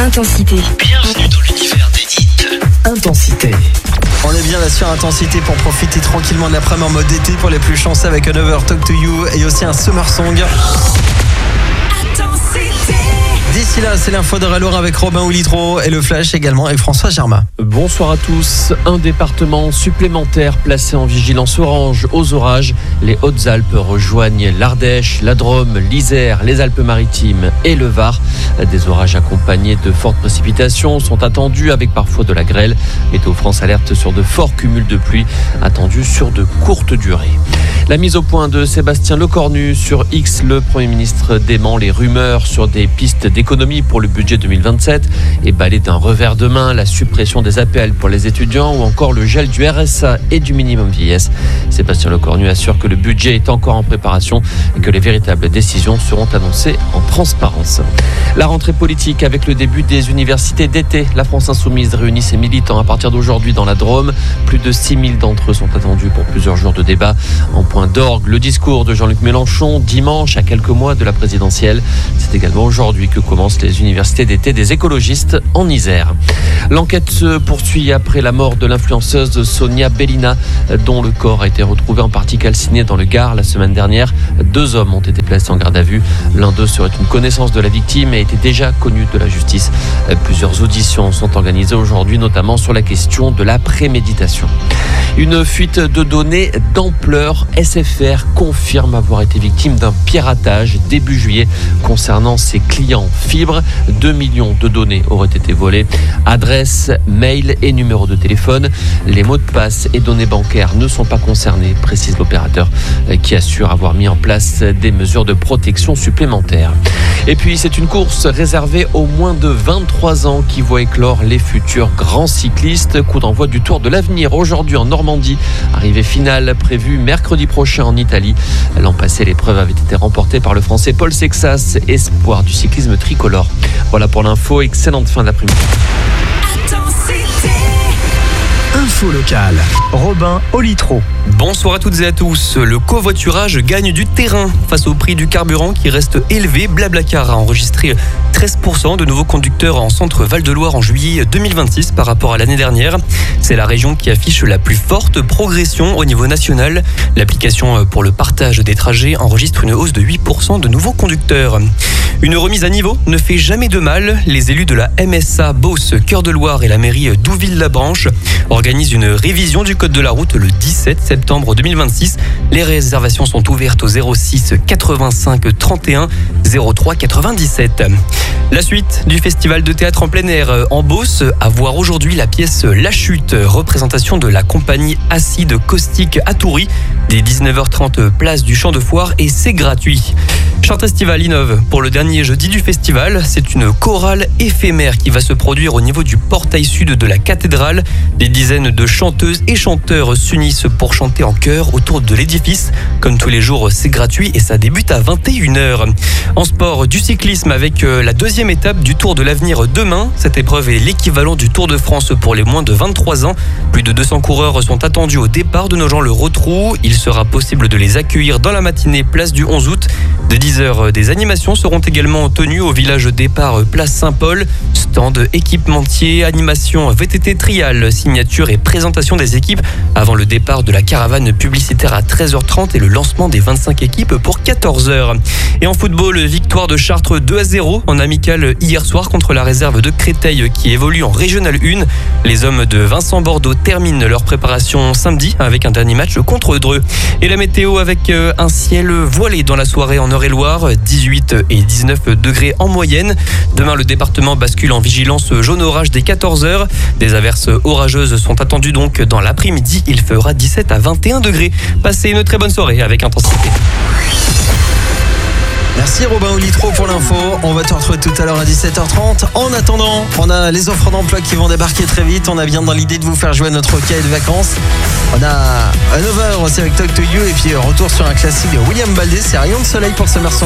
Intensité. Bienvenue dans l'univers des hits. Intensité. On est bien là sur Intensité pour profiter tranquillement de l'après-midi en mode été pour les plus chanceux avec Another Talk to You et aussi un Summer Song. D'ici là, c'est l'info de Ralour avec Robin Oulitro et le Flash également avec François Germain. Bonsoir à tous. Un département supplémentaire placé en vigilance orange aux orages. Les Hautes-Alpes rejoignent l'Ardèche, la Drôme, l'Isère, les Alpes-Maritimes et le Var. Des orages accompagnés de fortes précipitations sont attendus avec parfois de la grêle. Météo France alerte sur de forts cumuls de pluie attendus sur de courtes durées. La mise au point de Sébastien Lecornu sur X, le Premier ministre dément les rumeurs sur des pistes d'économie pour le budget 2027 et balaie d'un revers de main la suppression des APL pour les étudiants ou encore le gel du RSA et du minimum vieillesse. Sébastien Lecornu assure que le budget est encore en préparation et que les véritables décisions seront annoncées en transparence. La rentrée politique avec le début des universités d'été. La France Insoumise réunit ses militants à partir d'aujourd'hui dans la Drôme. Plus de 6000 d'entre eux sont attendus pour plusieurs jours de débat. En point d'orgue, le discours de Jean-Luc Mélenchon dimanche à quelques mois de la présidentielle. C'est également aujourd'hui que commencent les universités d'été des écologistes en Isère. L'enquête se poursuit après la mort de l'influenceuse Sonia Bellina, dont le corps a été retrouvé en partie calciné dans le Gard la semaine dernière. 2 hommes ont été placés en garde à vue. L'un d'eux serait une connaissance de la victime et était déjà connu de la justice. Plusieurs auditions sont organisées aujourd'hui, notamment sur la question de la préméditation. Une fuite de données d'ampleur. SFR confirme avoir été victime d'un piratage début juillet concernant ses clients fibre. 2 millions de données auraient été volées. Adresse, mail et numéro de téléphone. Les mots de passe et données bancaires ne sont pas concernés, précise l'opérateur qui assure avoir mis en place des mesures de protection supplémentaires. Et puis c'est une course réservée aux moins de 23 ans qui voit éclore les futurs grands cyclistes. Coup d'envoi du Tour de l'Avenir aujourd'hui en Normandie. Arrivée finale prévue mercredi prochain en Italie. L'an passé, l'épreuve avait été remportée par le Français Paul Sexas, espoir du cyclisme tricolore. Voilà pour l'info, excellente fin d'après-midi. Info locale. Robin Oulitro. Bonsoir à toutes et à tous. Le covoiturage gagne du terrain face au prix du carburant qui reste élevé. Blablacar a enregistré 13% de nouveaux conducteurs en centre Val-de-Loire en juillet 2026 par rapport à l'année dernière. C'est la région qui affiche la plus forte progression au niveau national. L'application pour le partage des trajets enregistre une hausse de 8% de nouveaux conducteurs. Une remise à niveau ne fait jamais de mal. Les élus de la MSA Beauce, Cœur de Loire et la mairie d'Ouville-la-Branche organisent une révision du code de la route le 17 septembre 2026. Les réservations sont ouvertes au 06 85 31 03 97. La suite du festival de théâtre en plein air en Beauce, à voir aujourd'hui la pièce La Chute, représentation de la compagnie Acide Caustique à Toury, dès 19h30 place du Champ de Foire et c'est gratuit. Chantestival innove pour le dernier jeudi du festival. C'est une chorale éphémère qui va se produire au niveau du portail sud de la cathédrale. Des dizaines de chanteuses et chanteurs s'unissent pour chanter en chœur autour de l'édifice. Comme tous les jours, c'est gratuit et ça débute à 21h. En sport, du cyclisme avec la deuxième étape du Tour de l'Avenir demain. Cette épreuve est l'équivalent du Tour de France pour les moins de 23 ans. Plus de 200 coureurs sont attendus au départ de Nogent-le-Rotrou. Il sera possible de les accueillir dans la matinée, place du 11 août. De 10h, des animations seront également tenues au village départ place Saint-Paul. Stand, équipementier, animation VTT trial, signature et présentation des équipes avant le départ de la caravane publicitaire à 13h30 et le lancement des 25 équipes pour 14h. Et en football, victoire de Chartres 2-0 en amical hier soir contre la réserve de Créteil qui évolue en Régional 1. Les hommes de Vincent Bordeaux terminent leur préparation samedi avec un dernier match contre Dreux. Et la météo avec un ciel voilé dans la soirée en Eure-et-Loire, 18 et 19 degrés en moyenne. Demain, le département bascule en vigilance jaune orage dès 14h. Des averses orageuses sont attendues donc dans l'après-midi. Il fera 17 à 21 degrés. Passez une très bonne soirée avec Intensité. Merci Robin Oulitro pour l'info. On va te retrouver tout à l'heure à 17h30. En attendant, on a les offres d'emploi qui vont débarquer très vite. On a bien dans l'idée de vous faire jouer à notre cahier de vacances. On a Another aussi avec Talk to You et puis retour sur un classique de William Baldé. C'est Rayon de soleil pour Summer Song.